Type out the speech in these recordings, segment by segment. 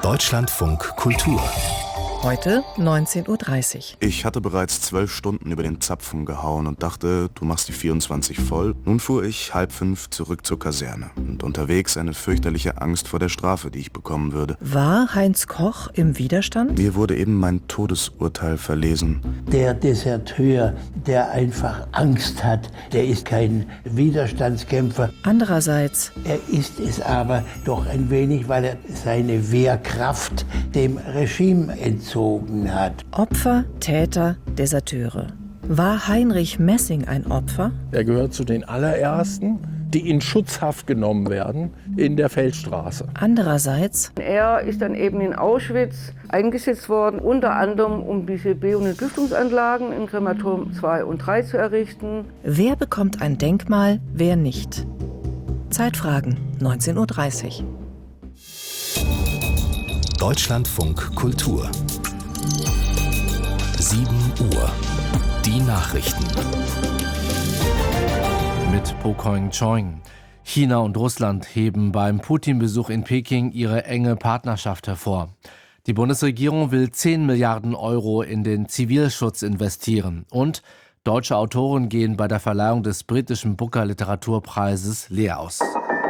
Deutschlandfunk Kultur. Heute 19:30 Uhr. Ich hatte bereits 12 Stunden über den Zapfen gehauen und dachte, du machst die 24 voll. Nun fuhr ich 4:30 zurück zur Kaserne und unterwegs eine fürchterliche Angst vor der Strafe, die ich bekommen würde. War Heinz Koch im Widerstand? Mir wurde eben mein Todesurteil verlesen. Der Deserteur, der einfach Angst hat, der ist kein Widerstandskämpfer. Andererseits, Er ist es aber doch ein wenig, weil er seine Wehrkraft dem Regime entzogen hat. Opfer, Täter, Deserteure. War Heinrich Messing ein Opfer? Er gehört zu den allerersten, die in Schutzhaft genommen werden in der Feldstraße. Andererseits, Er ist dann eben in Auschwitz eingesetzt worden, unter anderem um diese Be- und Entlüftungsanlagen in Krematorium 2 und 3 zu errichten. wer bekommt ein Denkmal, wer nicht? Zeitfragen, 19:30 Uhr. Deutschlandfunk Kultur. 7 Uhr. Die Nachrichten. Mit Po Koing-Choing. China und Russland heben beim Putin-Besuch in Peking ihre enge Partnerschaft hervor. Die Bundesregierung will 10 Milliarden Euro in den Zivilschutz investieren. Und deutsche Autoren gehen bei der Verleihung des britischen Booker-Literaturpreises leer aus.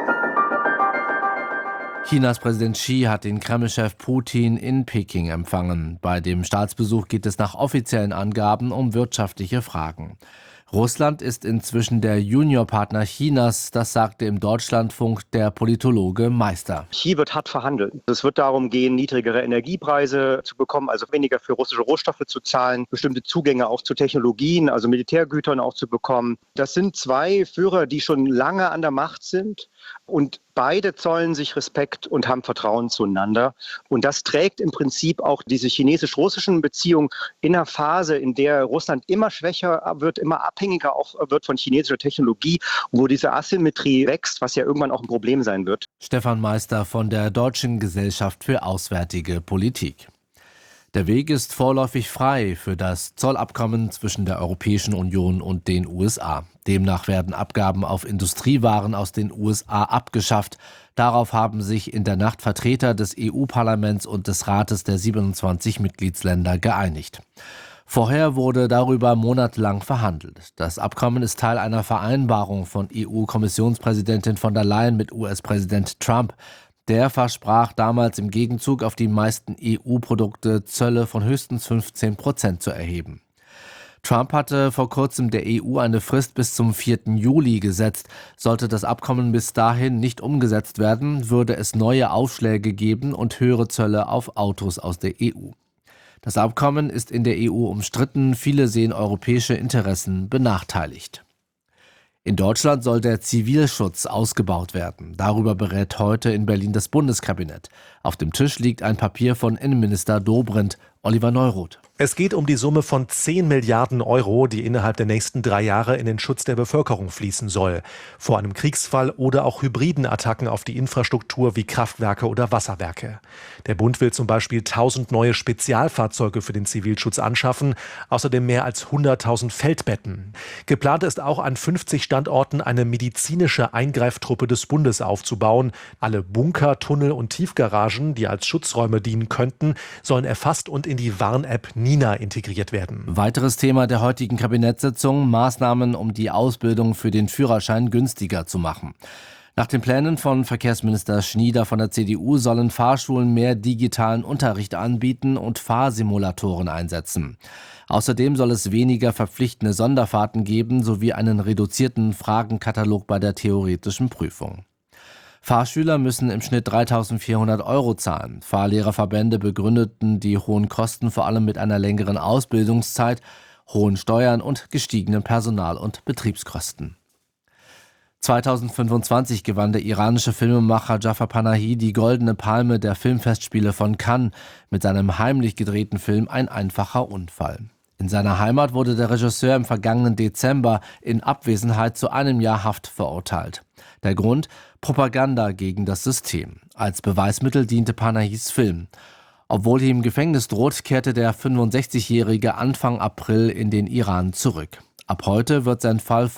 Chinas Präsident Xi hat den Kreml-Chef Putin in Peking empfangen. Bei dem Staatsbesuch geht es nach offiziellen Angaben um wirtschaftliche Fragen. Russland ist inzwischen der Juniorpartner Chinas, das sagte im Deutschlandfunk der Politologe Meister. Xi wird hart verhandeln. Es wird darum gehen, niedrigere Energiepreise zu bekommen, also weniger für russische Rohstoffe zu zahlen, bestimmte Zugänge auch zu Technologien, also Militärgütern auch zu bekommen. Das sind zwei Führer, die schon lange an der Macht sind und beide zollen sich Respekt und haben Vertrauen zueinander. Und das trägt im Prinzip auch diese chinesisch-russischen Beziehungen in einer Phase, in der Russland immer schwächer wird, immer abhängiger auch wird von chinesischer Technologie, wo diese Asymmetrie wächst, was ja irgendwann auch ein Problem sein wird. Stefan Meister von der Deutschen Gesellschaft für Auswärtige Politik. Der Weg ist vorläufig frei für das Zollabkommen zwischen der Europäischen Union und den USA. Demnach werden Abgaben auf Industriewaren aus den USA abgeschafft. Darauf haben sich in der Nacht Vertreter des EU-Parlaments und des Rates der 27 Mitgliedsländer geeinigt. Vorher wurde darüber monatelang verhandelt. Das Abkommen ist Teil einer Vereinbarung von EU-Kommissionspräsidentin von der Leyen mit US-Präsident Trump. Der versprach damals im Gegenzug auf die meisten EU-Produkte Zölle von höchstens 15% zu erheben. Trump hatte vor kurzem der EU eine Frist bis zum 4. Juli gesetzt. Sollte das Abkommen bis dahin nicht umgesetzt werden, würde es neue Aufschläge geben und höhere Zölle auf Autos aus der EU. Das Abkommen ist in der EU umstritten. Viele sehen europäische Interessen benachteiligt. In Deutschland soll der Zivilschutz ausgebaut werden. Darüber berät heute in Berlin das Bundeskabinett. Auf dem Tisch liegt ein Papier von Innenminister Dobrindt. Oliver Neuroth. Es geht um die Summe von 10 Milliarden Euro, die innerhalb der nächsten 3 Jahre in den Schutz der Bevölkerung fließen soll. Vor einem Kriegsfall oder auch hybriden Attacken auf die Infrastruktur wie Kraftwerke oder Wasserwerke. Der Bund will zum Beispiel 1000 neue Spezialfahrzeuge für den Zivilschutz anschaffen, außerdem mehr als 100.000 Feldbetten. Geplant ist auch an 50 Standorten eine medizinische Eingreiftruppe des Bundes aufzubauen. Alle Bunker, Tunnel und Tiefgaragen, die als Schutzräume dienen könnten, sollen erfasst und in die Warn-App Nina integriert werden. Weiteres Thema der heutigen Kabinettssitzung: Maßnahmen, um die Ausbildung für den Führerschein günstiger zu machen. Nach den Plänen von Verkehrsminister Schnieder von der CDU sollen Fahrschulen mehr digitalen Unterricht anbieten und Fahrsimulatoren einsetzen. Außerdem soll es weniger verpflichtende Sonderfahrten geben sowie einen reduzierten Fragenkatalog bei der theoretischen Prüfung. Fahrschüler müssen im Schnitt 3.400 Euro zahlen. Fahrlehrerverbände begründeten die hohen Kosten vor allem mit einer längeren Ausbildungszeit, hohen Steuern und gestiegenen Personal- und Betriebskosten. 2025 gewann der iranische Filmemacher Jafar Panahi die Goldene Palme der Filmfestspiele von Cannes mit seinem heimlich gedrehten Film Ein einfacher Unfall. In seiner Heimat wurde der Regisseur im vergangenen Dezember in Abwesenheit zu 1 Jahr Haft verurteilt. Der Grund: Propaganda gegen das System. Als Beweismittel diente Panahis Film. Obwohl ihm Gefängnis droht, kehrte der 65-Jährige Anfang April in den Iran zurück. Ab heute wird sein Fall